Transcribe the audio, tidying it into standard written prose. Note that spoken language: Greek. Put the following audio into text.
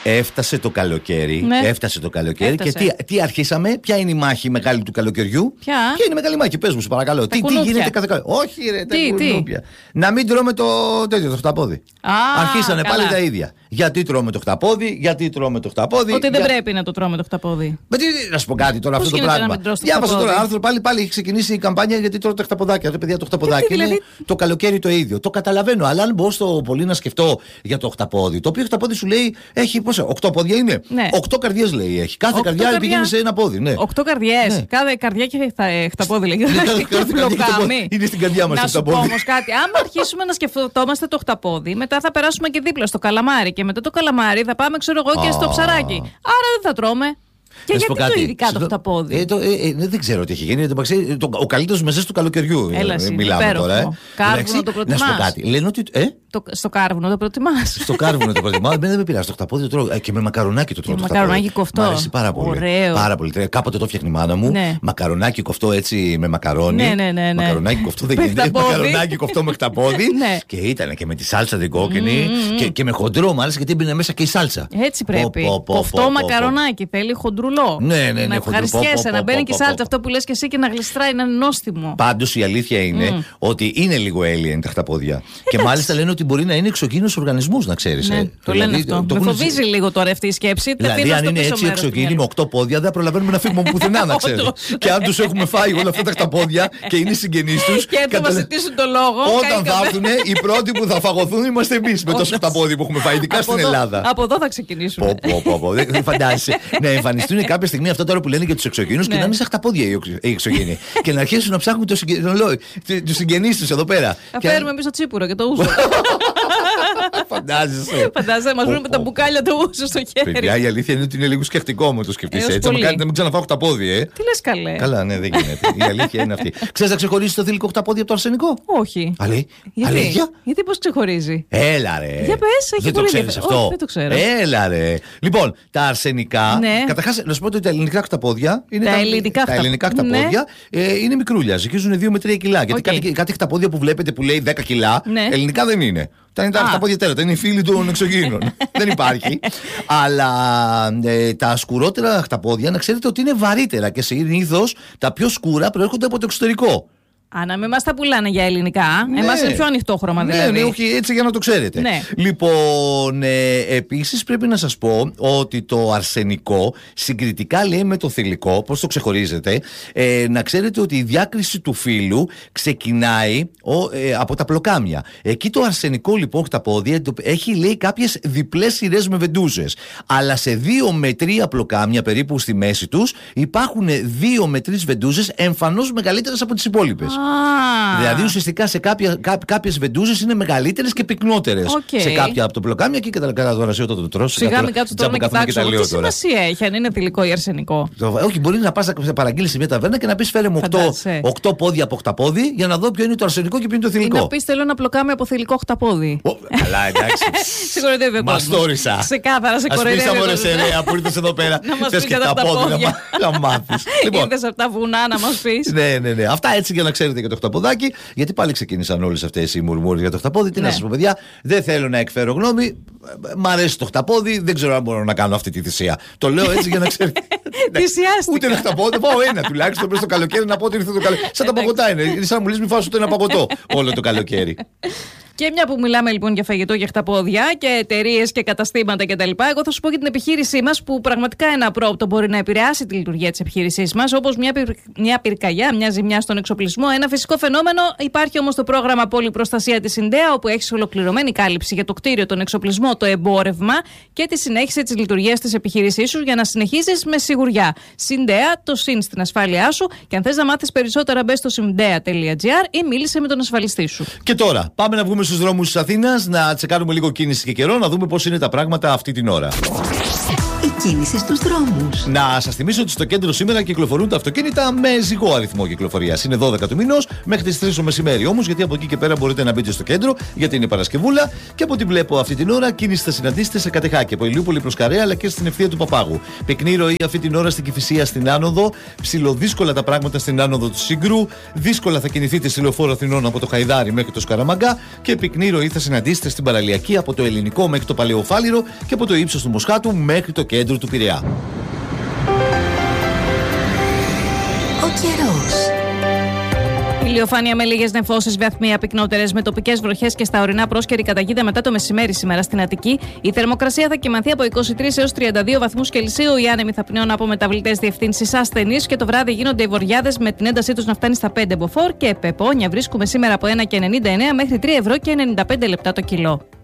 Έφτασε το καλοκαίρι. Ναι. Έφτασε. Και τι αρχίσαμε, ποια είναι η μάχη μεγάλη του καλοκαιριού? Ποια είναι η μεγάλη μάχη, πες μου, σε παρακαλώ. Τι γίνεται κάθε καλοκαίρι? Όχι, ρε, τα κουνούπια. Να μην τρώμε το χταπόδι. Αρχίσανε πάλι τα ίδια. Γιατί τρώμε το χταπόδι, Ότι δεν πρέπει να το τρώμε το χταπόδι. Να σου πω κάτι τώρα, αυτό το πράγμα. Διάβασα τώρα ένα άρθρο, πάλι έχει ξεκινήσει η καμπάνια γιατί τρώω τα χταποδάκια. Ρε παιδιά, το χταποδάκι είναι το καλοκαίρι το ίδιο. Το καταλαβαίνω, αλλά αν μπω στο πολύ να σκεφτώ για το χταπόδι, το οποίο χταπόδι σου λέει έχει 8 πόδια είναι. 8 καρδιές λέει έχει. Κάθε καρδιά πηγαίνει σε ένα πόδι. 8 καρδιές. Κάθε καρδιά και χταπόδι λέει. Είναι στην καρδιά μας το χταπόδι. Να σου πω όμως κάτι. Αν αρχίσουμε να σκεφτόμαστε το χταπόδι, μετά θα περάσουμε και δίπλα στο καλαμάρι. Και μετά το καλαμάρι θα πάμε, ξέρω εγώ, και στο ψαράκι. Άρα δεν θα τρώμε. Και γιατί το ειδικά το χταπόδι? Δεν ξέρω τι έχει γίνει. Ο καλύτερος μεσές του καλοκαιριού. Μιλάμε τώρα. Κάρβουνο το προτιμάς? Να σου πω κάτι. Λένε ότι. Στο κάρβουνο το προτιμάς? Στο κάρβουνο το προτιμάω. Δεν με πειράζει. Το χταπόδι το τρώω. Και με μακαρονάκι το τρώω. Μακαρονάκι κοφτό. Μ' αρέσει πάρα πολύ. Πάρα πολύ. Κάποτε το φτιάχνει η μάνα μου. Μακαρονάκι κοφτό έτσι με μακαρόνι. Μακαρονάκι κοφτό δεν γίνεται. Μακαρονάκι κοφτό με χταπόδι. Και ήταν και με τη σάλτσα την κόκκινη. Και με χοντρό μου άρεσε γιατί έμπαινε μέσα και η σάλτσα. Έτσι πρέπει. Κοφτό μακαρονάκι θέλει χοντρούλο. Ναι, να ευχαριστιέσαι, να μπαίνει και σάλτσα. Αυτό που λες και εσύ και να γλιστράει, είναι νόστιμο. Πάντως η αλήθεια είναι ότι είναι λίγο alien τα χταπόδια. Και μάλιστα λένε ότι μπορεί να είναι εξωγήινος οργανισμός, να ξέρεις. Το λένε αυτό. Με φοβίζει λίγο τώρα αυτή η σκέψη. Δηλαδή, αν είναι έτσι εξωγήινοι με 8 πόδια, δεν προλαβαίνουμε να φύγουμε πουθενά, να ξέρεις. Και αν τους έχουμε φάει όλα αυτά τα χταπόδια και είναι συγγενείς τους. Και έρθουν να μας ζητήσουν το λόγο. Όταν θα έρθουν, οι πρώτοι που θα φαγωθούν είμαστε εμείς με τόσο χταπόδι που έχουμε φάει, ειδικά στην Ελλάδα. Από εδώ θα ξεκινήσουμε. Δεν φαντάζεσαι να εμφανιστούν κάποια στιγμή αυτά τώρα που λένε για τους εξωγήινους και να είναι σαν χταπόδια οι εξωγήινοι. Και να αρχίσουν να ψάχνουν τους συγγενείς τους εδώ πέρα. Θα φέρουμε εμείς το τσίπουρο και το ούζο. Φαντάζεσαι. Φαντάζεσαι, μας βρούμε με τα μπουκάλια του ούζου στο χέρι. Παιδιά, η αλήθεια είναι ότι είναι λίγο σκεφτικό μου το σκεφτείς έτσι. Θα μου κάνει να μην ξαναφάω χταπόδι, Τι λες καλέ? Καλά, ναι, δεν γίνεται. Η αλήθεια είναι αυτή. Ξέρεις να ξεχωρίζεις το θηλυκό χταπόδι από το αρσενικό? Όχι. Αλήθεια? Γιατί πώς ξεχωρίζει? Έλα ρε. Για πες, έχει πολύ ενδιαφέρον. Δεν το ξέρω. Έλα ρε. Λοιπόν, τα αρσενικά. Καταρχάς, να σου πω ότι τα ελληνικά χταπόδια. Τα ελληνικά χταπόδια είναι μικρούλια. Ζυγίζουν 2 με 3 κιλά. Γιατί κάτι χταπόδια που βλέπετε που λέει 10 κιλά, ελληνικά δεν είναι. Τα χταπόδια τέρατα, είναι οι φίλοι των εξωγήινων. Δεν υπάρχει. Αλλά τα σκουρότερα χταπόδια, να ξέρετε ότι είναι βαρύτερα και συνήθως τα πιο σκούρα προέρχονται από το εξωτερικό. Να μην μας τα πουλάνε για ελληνικά. Εμάς είναι πιο ανοιχτό χρώμα δηλαδή. Ναι, όχι, έτσι για να το ξέρετε. Λοιπόν, επίσης πρέπει να σας πω ότι το αρσενικό συγκριτικά λέει με το θηλυκό, πώς το ξεχωρίζετε, να ξέρετε ότι η διάκριση του φύλου ξεκινάει από τα πλοκάμια. Εκεί το αρσενικό λοιπόν χταπόδι έχει λέει κάποιες διπλές σειρές με βεντούζες. Αλλά σε 2 με 3 πλοκάμια περίπου στη μέση τους υπάρχουν 2 με 3 βεντούζες εμφανώς μεγαλύτερες από τις υπόλοιπες. Δηλαδή ουσιαστικά σε κάποιες βεντούζες είναι μεγαλύτερες και πυκνότερες σε κάποια από το πλοκάμια και κατά τώρα σε όταν το τρως. Σιγά μην κάτσω τώρα να κοιτάξω. Τι σημασία έχει αν είναι θηλυκό ή αρσενικό? Όχι, μπορεί να πας να παραγγείλεις σε μια ταβέρνα και να πεις φέρε μου 8 πόδια από χταπόδι για να δω ποιο είναι το αρσενικό και ποιο είναι το θηλυκό. Ή να πεις θέλω ένα πλοκάμι από θηλυκό χταπόδι. Καλά, εντάξει. Σε κοροϊδεύει ο κόσμος. Μαστόρισα. Ξεκάθαρα σε κοροϊδεύει. Ας πεις αμορεσερέα που ήρθες εδώ πέρα. Θες και τα πόδια να μάθεις. Ήρθες από τα βουνά να μας πεις. Ναι. Αυτά έτσι για να ξέρετε για το χταποδάκι, γιατί πάλι ξεκίνησαν όλες αυτές οι μουρμούρες για το χταπόδι. Τι να σας πω, παιδιά, δεν θέλω να εκφέρω γνώμη. Μ' αρέσει το χταπόδι, δεν ξέρω αν μπορώ να κάνω αυτή τη θυσία. Το λέω έτσι για να ξέρετε. Θυσιάστηκα. Ούτε ένα χταπόδι, πάω ένα τουλάχιστον προς το καλοκαίρι να πω ότι ήρθε το καλοκαίρι. Σαν τα παγωτά είναι. Είναι σαν να μου λες μη φας ούτε ένα παγωτό όλο το καλοκαίρι. Και μια που μιλάμε λοιπόν για φαγητό και χταπόδια και εταιρείες και καταστήματα κτλ., εγώ θα σου πω για την επιχείρησή μας που πραγματικά ένα απρόοπτο μπορεί να επηρεάσει τη λειτουργία της επιχείρησής μας, όπως μια πυρκαγιά, μια ζημιά στον εξοπλισμό, ένα φυσικό φαινόμενο. Υπάρχει όμως το πρόγραμμα Πολυπροστασία της Συνδέα, όπου έχεις ολοκληρωμένη κάλυψη για το κτίριο, τον εξοπλισμό, το εμπόρευμα και τη συνέχιση της λειτουργίας της επιχείρησής σου για να συνεχίσεις με σιγουριά. Συνδέα, το συν στην ασφάλειά σου. Και αν θες να μάθεις περισσότερα, μπες στο syndeA.gr ή μίλησε με τον ασφαλιστή σου. Και τώρα πάμε να βγούμε στους δρόμους της Αθήνας, να τσεκάρουμε λίγο κίνηση και καιρό, να δούμε πώς είναι τα πράγματα αυτή την ώρα. η κίνηση στους δρόμους. Να σας θυμίσω ότι στο κέντρο σήμερα κυκλοφορούν τα αυτοκίνητα με ζυγό αριθμό κυκλοφορίας. Είναι 12 του μηνός μέχρι τις 3 το μεσημέρι. Όμως, γιατί από εκεί και πέρα μπορείτε να μπείτε στο κέντρο, γιατί είναι Παρασκευούλα. Και από ό,τι βλέπω αυτή την ώρα, κίνηση θα συναντήσετε σε Κατεχάκη, από Ηλιούπολη προς Καρέα, αλλά και στην ευθεία του Παπάγου. Πυκνή ροή αυτή την ώρα στην Κηφισία στην άνοδο. Ψιλοδύσκολα τα πράγματα στην άνοδο του Σύγκρου. Δύσκολα θα κινηθείτε στη Λεωφόρο Αθηνών από το Χαϊδάρι μέχρι το Σκαραμαγκά. Και πυκνή ροή θα συναντήσετε στην Παραλιακή από το Ελληνικό μέχρι το Παλαιοφάλιρο και από το ύψος του Μοσχάτου μέχρι το κέντρο του Πειραιά. Ο καιρός. Ηλιοφάνεια με λίγες νεφώσεις, βαθμία πυκνότερες με τοπικές βροχές και στα ορεινά πρόσκαιρη καταγίδα μετά το μεσημέρι σήμερα στην Αττική. Η θερμοκρασία θα κυμανθεί από 23 έως 32 βαθμούς Κελσίου. Οι άνεμοι θα πνέουν από μεταβλητές διευθύνσεις ασθενείς και το βράδυ γίνονται οι βοριάδες με την έντασή τους να φτάνει στα 5 μποφόρ και πεπόνια βρίσκουμε σήμερα από 1,99 μέχρι 3 ευρώ και 95 λεπτά το κιλό.